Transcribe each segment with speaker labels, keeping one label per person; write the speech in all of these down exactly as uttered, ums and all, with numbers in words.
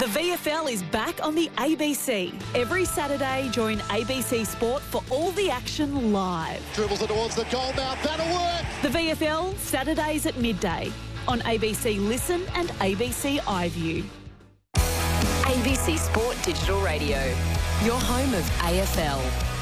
Speaker 1: The V F L is back on the A B C. Every Saturday, join A B C Sport for all the action live.
Speaker 2: Dribbles it towards the goal mouth. That'll work.
Speaker 1: The V F L, Saturdays at midday on A B C Listen and A B C iView.
Speaker 3: A B C Sport Digital Radio, your home of A F L.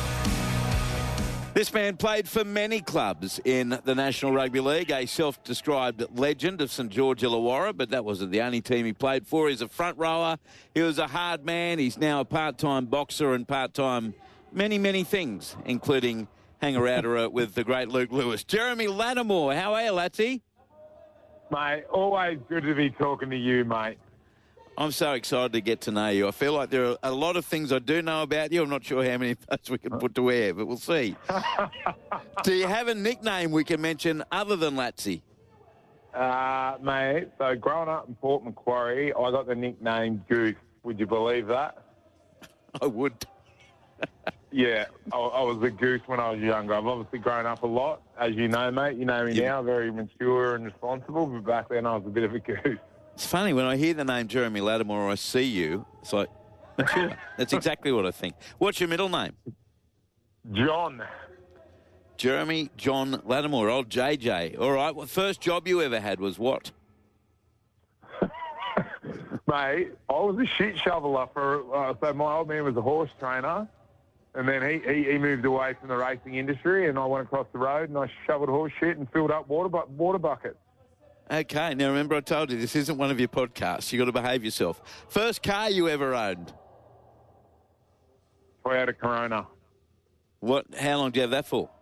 Speaker 4: This man played for many clubs in the National Rugby League, a self-described legend of St George Illawarra, but that wasn't the only team he played for. He's a front rower. He was a hard man. He's now a part-time boxer and part-time many, many things, including hanger-outer with the great Luke Lewis. Jeremy Latimore, how are you, Latsy?
Speaker 5: Mate, always good to be talking to you, mate.
Speaker 4: I'm so excited to get to know you. I feel like there are a lot of things I do know about you. I'm not sure how many of those we can put to air, but we'll see. Do you have a nickname we can mention other than Latsy?
Speaker 5: Uh, mate, so growing up in Port Macquarie, I got the nickname Goose. Would you believe that?
Speaker 4: I would.
Speaker 5: Yeah, I, I was a goose when I was younger. I've obviously grown up a lot, as you know, mate. You know me
Speaker 4: Yeah.
Speaker 5: now, very mature and responsible, but back then I was a bit of a goose.
Speaker 4: It's funny, when I hear the name Jeremy Latimore or I see you, it's like, mature. That's exactly what I think. What's your middle name?
Speaker 5: John.
Speaker 4: Jeremy John Latimore, old J J. All right, well, first job you ever had was what?
Speaker 5: Mate, I was a shit shoveler for, uh, so my old man was a horse trainer, and then he, he, he moved away from the racing industry, and I went across the road and I shoveled horse shit and filled up water, bu- water buckets.
Speaker 4: Okay, now remember I told you this isn't one of your podcasts. You've got to behave yourself. First car you ever owned?
Speaker 5: Toyota Corona.
Speaker 4: What? How long do you have that for?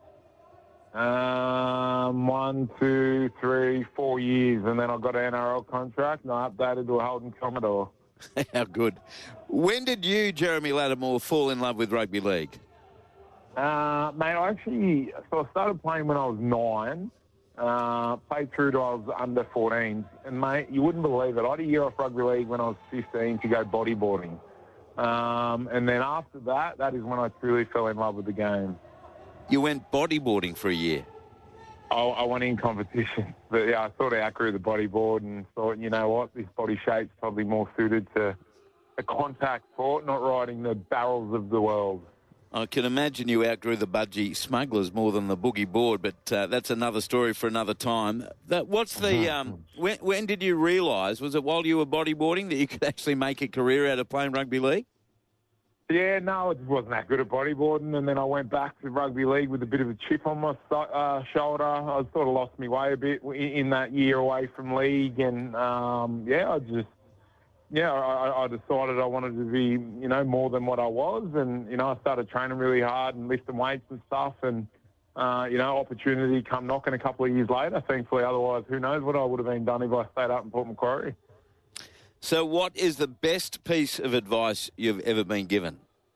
Speaker 5: Um, one, two, three, four years, and then I got an N R L contract, and I updated to a Holden Commodore.
Speaker 4: How good. When did you, Jeremy Latimore, fall in love with rugby league?
Speaker 5: Uh, mate, I actually, so I started playing when I was nine, uh, played through to I was under fourteen, and mate, you wouldn't believe it. I had a year off rugby league when I was fifteen to go bodyboarding. Um, and then after that, that is when I truly fell in love with the game.
Speaker 4: You went bodyboarding for a year.
Speaker 5: I, I went in competition, but yeah, I sort of outgrew the bodyboard and thought, you know what, this body shape's probably more suited to a contact sport, not riding the barrels of the world.
Speaker 4: I can imagine you outgrew the budgie smugglers more than the boogie board, but uh, that's another story for another time. That, what's the um, when, when did you realise? Was it while you were bodyboarding that you could actually make a career out of playing rugby league?
Speaker 5: Yeah, no, it wasn't that good at bodyboarding, and then I went back to rugby league with a bit of a chip on my uh, shoulder. I sort of lost my way a bit in that year away from league, and um, yeah, I just. Yeah, I, I decided I wanted to be, you know, more than what I was. And, you know, I started training really hard and lifting weights and stuff. And, uh, you know, opportunity come knocking a couple of years later, thankfully. Otherwise, who knows what I would have been done if I stayed up in Port Macquarie.
Speaker 4: So what is the best piece of advice you've ever been given?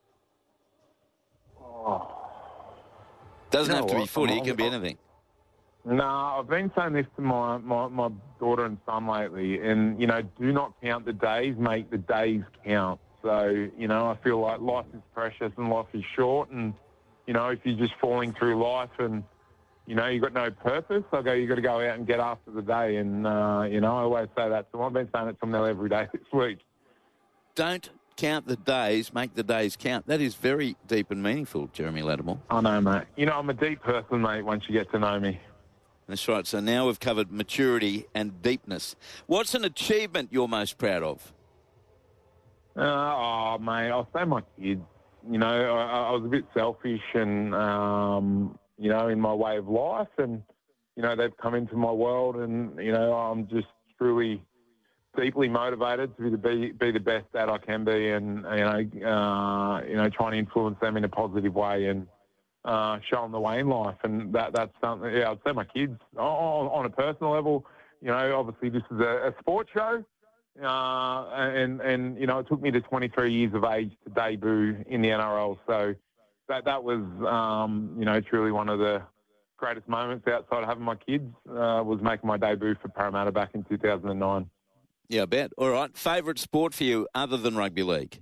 Speaker 5: Oh.
Speaker 4: Doesn't
Speaker 5: You know
Speaker 4: have to be
Speaker 5: what?
Speaker 4: footy, it
Speaker 5: I'm-
Speaker 4: can be anything.
Speaker 5: No, I've been saying this to my, my, my daughter and son lately, and, you know, do not count the days, make the days count. So, you know, I feel like life is precious and life is short, and, you know, if you're just falling through life and, you know, you've got no purpose, I go, you've got to go out and get after the day. And, uh, you know, I always say that to them. I've been saying it to them now every day this week.
Speaker 4: Don't count the days, make the days count. That is very deep and meaningful, Jeremy Latimore.
Speaker 5: I know, mate. You know, I'm a deep person, mate, once you get to know me.
Speaker 4: That's right. So now we've covered maturity and deepness. What's an achievement you're most proud of?
Speaker 5: Uh, oh, mate, I'll say my kids. You know, I, I was a bit selfish and, um, you know, in my way of life. And, you know, they've come into my world and, you know, I'm just truly deeply motivated to be the, be, be the best dad I can be and, you know, uh, you know, trying to influence them in a positive way and, Uh, show them the way in life, and that that's something. Yeah, I'd say my kids on, on a personal level. You know, obviously this is a, a sports show, uh, and and you know it took me to twenty-three years of age to debut in the N R L. So that that was um, you know truly one of the greatest moments outside of having my kids uh, was making my debut for Parramatta back in two thousand nine.
Speaker 4: Yeah, I bet. All right. Favourite sport for you other than rugby league?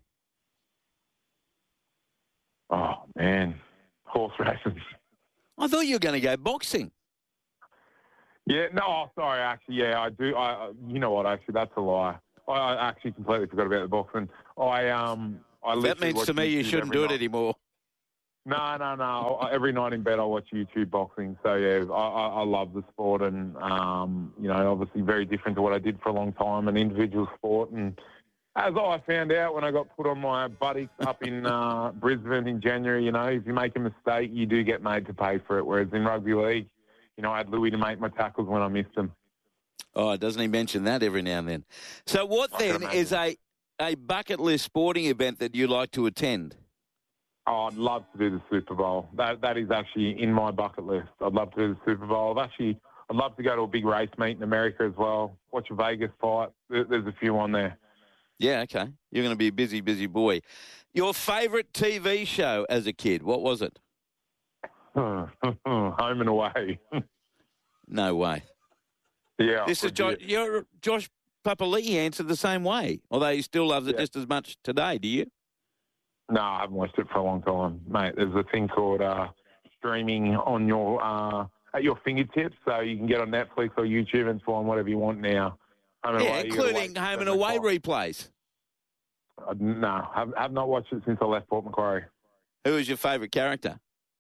Speaker 5: Oh man. Horse races.
Speaker 4: I thought you were going to go boxing.
Speaker 5: Yeah, no, oh, sorry, actually, yeah, I do. I, you know what, actually, that's a lie. I actually completely forgot about the boxing. I um, I
Speaker 4: That means
Speaker 5: watch
Speaker 4: to me you
Speaker 5: YouTube
Speaker 4: shouldn't
Speaker 5: every
Speaker 4: do it
Speaker 5: night.
Speaker 4: anymore.
Speaker 5: No, no, no. I- Every night in bed, I watch YouTube boxing. So yeah, I, I, I love the sport, and um, you know, obviously very different to what I did for a long time, an individual sport. And as I found out when I got put on my buttocks up in uh, Brisbane in January, you know, if you make a mistake, you do get made to pay for it. Whereas in rugby league, you know, I had Louis to make my tackles when I missed them.
Speaker 4: Oh, doesn't he mention that every now and then? So what
Speaker 5: I can
Speaker 4: then is
Speaker 5: imagine.
Speaker 4: a, a bucket list sporting event that you like to attend?
Speaker 5: Oh, I'd love to do the Super Bowl. That that is actually in my bucket list. I'd love to do the Super Bowl. I've actually, I'd love to go to a big race meet in America as well. Watch a Vegas fight. There, there's a few on there.
Speaker 4: Yeah, okay. You're going to be a busy, busy boy. Your favourite T V show as a kid, what was it?
Speaker 5: Home and Away.
Speaker 4: No way.
Speaker 5: Yeah.
Speaker 4: This is jo- your, Josh Papali'i answered the same way, although he still loves it
Speaker 5: Yeah.
Speaker 4: just as much today. Do you?
Speaker 5: No, I haven't watched it for a long time, mate. There's a thing called uh, streaming on your uh, at your fingertips, so you can get on Netflix or YouTube and find whatever you want now. Home and
Speaker 4: Yeah,
Speaker 5: Away, you gotta
Speaker 4: including
Speaker 5: wait
Speaker 4: home and
Speaker 5: seven
Speaker 4: away
Speaker 5: o'clock.
Speaker 4: replays.
Speaker 5: Uh, no, I've, I've not watched it since I left Port Macquarie.
Speaker 4: Who is your favourite character?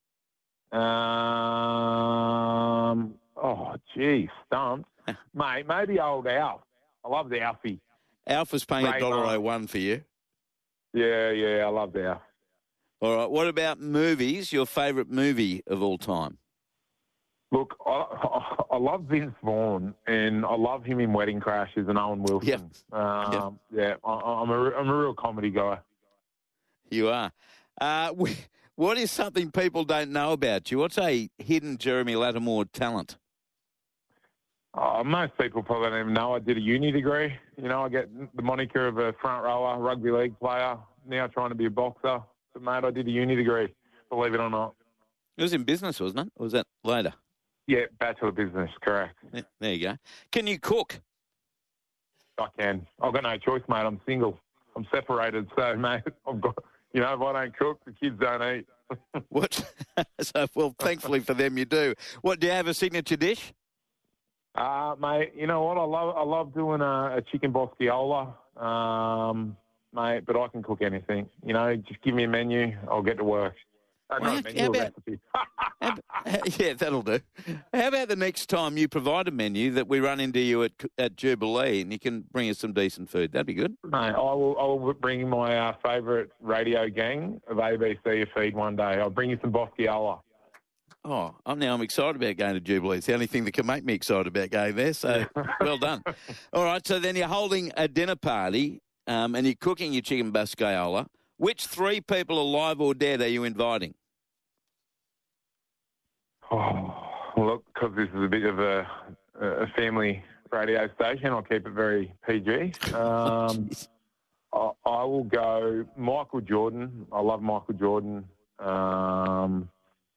Speaker 5: Um, oh, gee, stumped. Mate, maybe old Alf. I love the Alfie.
Speaker 4: Alpha's paying a
Speaker 5: Ray
Speaker 4: dollar
Speaker 5: Mark.
Speaker 4: oh one for you.
Speaker 5: Yeah, yeah, I love the Alf.
Speaker 4: All right. What about movies? Your favourite movie of all time?
Speaker 5: Look, I, I, I love Vince Vaughn, and I love him in Wedding Crashers and Owen Wilson.
Speaker 4: Yep.
Speaker 5: Um, Yeah, I, I'm, a, I'm a real comedy guy.
Speaker 4: You are. Uh, wh- what is something people don't know about you? What's a hidden Jeremy Lattimore talent?
Speaker 5: Uh, most people probably don't even know I did a uni degree. You know, I get the moniker of a front rower, rugby league player, now trying to be a boxer. But, mate, I did a uni degree, believe it or not.
Speaker 4: It was in business, wasn't it? Or was that later?
Speaker 5: Yeah, Bachelor of Business, correct.
Speaker 4: Yeah, there you go. Can you cook?
Speaker 5: I can. I've got no choice, mate. I'm single. I'm separated. So, mate, I've got, you know, if I don't cook, the kids don't eat.
Speaker 4: What? So, well, thankfully for them, you do. What, do you have a signature dish?
Speaker 5: Uh, mate, you know what? I love I love doing a, a chicken bosquiola, um, mate, but I can cook anything. You know, just give me a menu, I'll get to work. Uh,
Speaker 4: Well,
Speaker 5: not a
Speaker 4: how-
Speaker 5: menu,
Speaker 4: how
Speaker 5: a
Speaker 4: about-
Speaker 5: recipe.
Speaker 4: How- yeah, that'll do. How about the next time you provide a menu that we run into you at at Jubilee and you can bring us some decent food? That'd be good.
Speaker 5: Mate, I will, I will bring my uh, favourite radio gang of A B C a feed one day. I'll bring you some bosquiola.
Speaker 4: Oh, I'm now I'm excited about going to Jubilee. It's the only thing that can make me excited about going there. So, well done. All right, so then you're holding a dinner party um, and you're cooking your chicken bosquiola. Which three people, alive or dead, are you inviting?
Speaker 5: Oh, look, because this is a bit of a, a family radio station, I'll keep it very P G. Um,
Speaker 4: Jeez.
Speaker 5: I, I will go Michael Jordan. I love Michael Jordan. Um,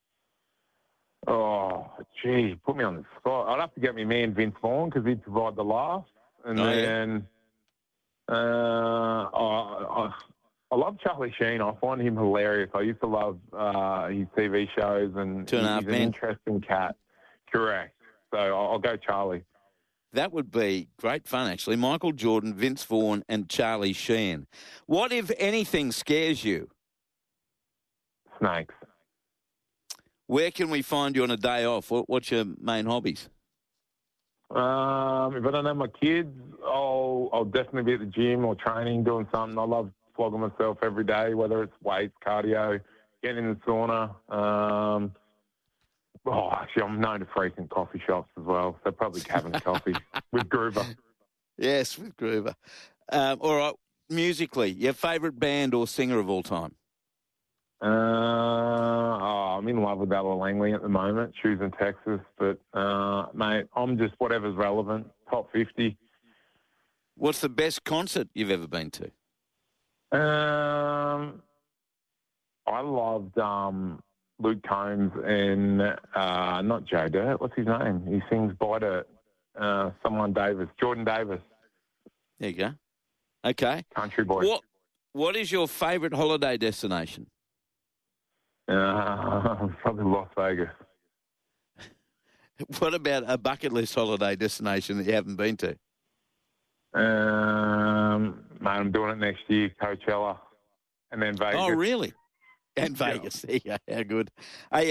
Speaker 5: oh, gee, put me on the spot. I'd have to get my man Vince Vaughn because he'd provide the laugh. And
Speaker 4: Oh, yeah.
Speaker 5: then uh, I, I, I love Charlie Sheen. I find him hilarious. I used to love uh, his T V shows, and
Speaker 4: Two and a Half
Speaker 5: he's an
Speaker 4: Men.
Speaker 5: interesting cat. Correct. So I'll, I'll go Charlie.
Speaker 4: That would be great fun, actually. Michael Jordan, Vince Vaughn, and Charlie Sheen. What, if anything, scares you?
Speaker 5: Snakes.
Speaker 4: Where can we find you on a day off? What, what's your main hobbies?
Speaker 5: Um, if I don't have my kids, I'll I'll definitely be at the gym or training, doing something. I love flogging myself every day, whether it's weights, cardio, getting in the sauna. Um, oh, actually, I'm known to freak in coffee shops as well, so probably having coffee with Groover.
Speaker 4: Yes, with Groover. Um, all right, musically, your favourite band or singer of all time?
Speaker 5: Uh, oh, I'm in love with Ella Langley at the moment, choosing Texas, but uh, mate, I'm just whatever's relevant. Top fifty.
Speaker 4: What's the best concert you've ever been to?
Speaker 5: Um, I loved um, Luke Combs and uh, not Joe Dirt. What's his name? He sings Bite It. Uh, someone Davis, Jordan Davis,
Speaker 4: There you go. Okay.
Speaker 5: country boy.
Speaker 4: What What is your favourite holiday destination?
Speaker 5: Uh, probably Las Vegas.
Speaker 4: What about a bucket list holiday destination that you haven't been to?
Speaker 5: Um, mate, I'm doing it next year, Coachella, and then Vegas.
Speaker 4: Oh, really? And Vegas. There you go. How good. Hey,